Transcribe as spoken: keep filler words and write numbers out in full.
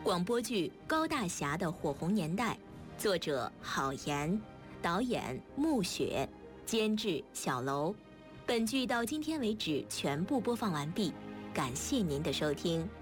广播剧《高大侠的火红年代》，作者郝岩，导演穆雪，监制小楼。本剧到今天为止全部播放完毕，感谢您的收听。